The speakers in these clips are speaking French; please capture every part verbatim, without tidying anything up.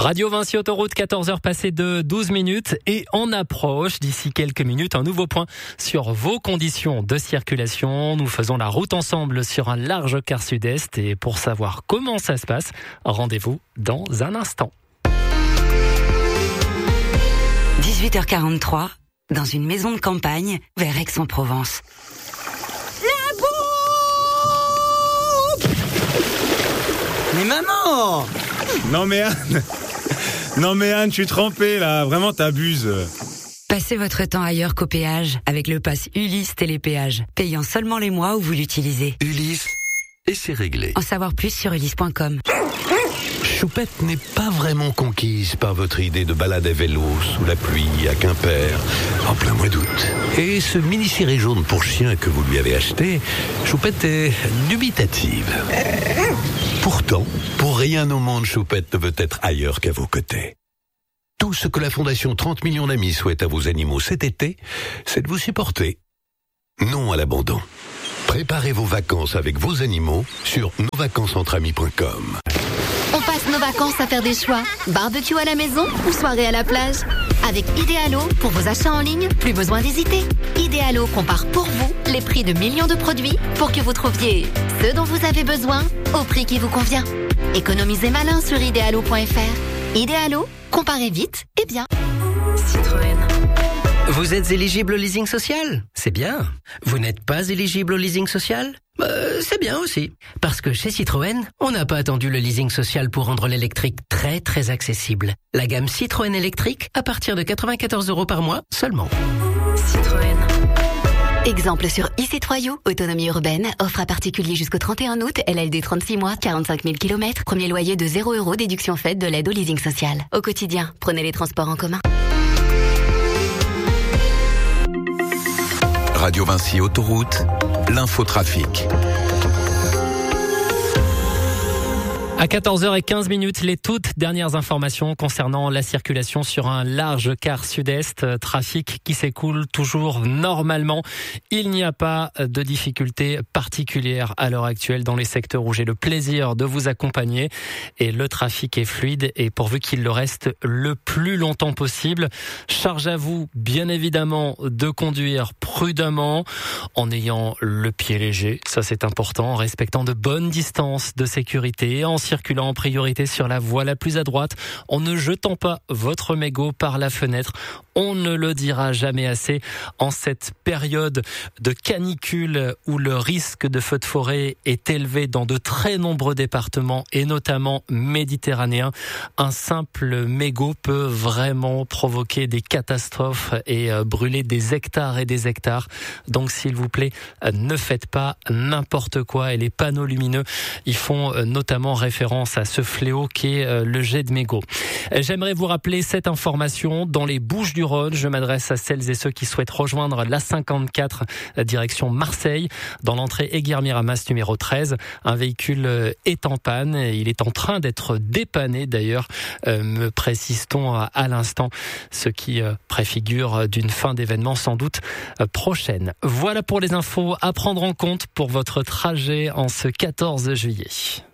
Radio Vinci Autoroute, quatorze heures passées de douze minutes et on approche d'ici quelques minutes un nouveau point sur vos conditions de circulation. Nous faisons la route ensemble sur un large quart sud-est et pour savoir comment ça se passe, rendez-vous dans un instant. dix-huit heures quarante-trois, dans une maison de campagne vers Aix-en-Provence. La bombe! Mais maman! Non mais Anne, non mais Anne, je suis trempé là, vraiment t'abuses. Passez votre temps ailleurs qu'au péage avec le pass Ulysse Télépéage, payant seulement les mois où vous l'utilisez. Ulysse, et c'est réglé. En savoir plus sur ulysse point com. Choupette n'est pas vraiment conquise par votre idée de balade à vélo sous la pluie à Quimper en plein mois d'août. Et ce mini-ciré jaune pour chien que vous lui avez acheté, Choupette est dubitative. Pourtant, pour rien au monde, Choupette ne veut être ailleurs qu'à vos côtés. Tout ce que la Fondation trente millions d'amis souhaite à vos animaux cet été, c'est de vous supporter. Non à l'abandon. Préparez vos vacances avec vos animaux sur nos vacances entre amis point com. On passe nos vacances à faire des choix. Barbecue à la maison ou soirée à la plage. Avec Idealo, pour vos achats en ligne, plus besoin d'hésiter. Idealo compare pour vous les prix de millions de produits pour que vous trouviez ce dont vous avez besoin au prix qui vous convient. Économisez malin sur idealo point f r. Idealo, comparez vite et bien. Citroën. Vous êtes éligible au leasing social ? C'est bien. Vous n'êtes pas éligible au leasing social ? Euh, c'est bien aussi. Parce que chez Citroën, on n'a pas attendu le leasing social pour rendre l'électrique très très accessible. La gamme Citroën électrique à partir de quatre-vingt-quatorze euros par mois seulement. Citroën. Exemple sur e-C trois U, autonomie urbaine, offre à particulier jusqu'au trente et un août, L L D trente-six mois, quarante-cinq mille kilomètres, premier loyer de zéro euros, déduction faite de l'aide au leasing social. Au quotidien, prenez les transports en commun. Radio Vinci Autoroute, l'infotrafic. À quatorze heures quinze, les toutes dernières informations concernant la circulation sur un large quart sud-est. Trafic qui s'écoule toujours normalement. Il n'y a pas de difficultés particulières à l'heure actuelle dans les secteurs où j'ai le plaisir de vous accompagner. Et le trafic est fluide et pourvu qu'il le reste le plus longtemps possible. Charge à vous, bien évidemment, de conduire prudemment en ayant le pied léger. Ça, c'est important. En respectant de bonnes distances de sécurité, en circulant en priorité sur la voie la plus à droite, en ne jetant pas votre mégot par la fenêtre. On ne le dira jamais assez en cette période de canicule où le risque de feu de forêt est élevé dans de très nombreux départements et notamment méditerranéens. Un simple mégot peut vraiment provoquer des catastrophes et brûler des hectares et des hectares. Donc s'il vous plaît, ne faites pas n'importe quoi et les panneaux lumineux, ils font notamment référence à ce fléau qui est le jet de mégots. J'aimerais vous rappeler cette information. Dans les Bouches-du-Rhône, je m'adresse à celles et ceux qui souhaitent rejoindre l'A cinquante-quatre direction Marseille. Dans l'entrée Aiguière-Miramas numéro treize, un véhicule est en panne. Il est en train d'être dépanné d'ailleurs, euh, me précise-t-on à l'instant, ce qui euh, préfigure d'une fin d'événement sans doute euh, prochaine. Voilà pour les infos à prendre en compte pour votre trajet en ce quatorze juillet.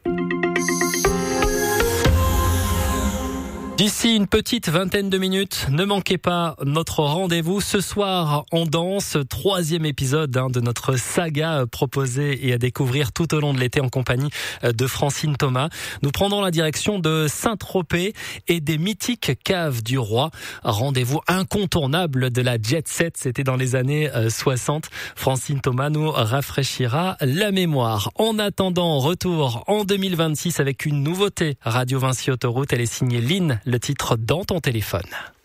D'ici une petite vingtaine de minutes, ne manquez pas notre rendez-vous ce soir en danse, troisième épisode hein, de notre saga proposée et à découvrir tout au long de l'été en compagnie de Francine Thomas. Nous prendrons la direction de Saint-Tropez et des mythiques caves du Roi. Rendez-vous incontournable de la jet set, c'était dans les années soixante. Francine Thomas nous rafraîchira la mémoire. En attendant, retour en deux mille vingt-six avec une nouveauté Radio Vinci Autoroute. Elle est signée Lynn. Le titre Dans ton téléphone.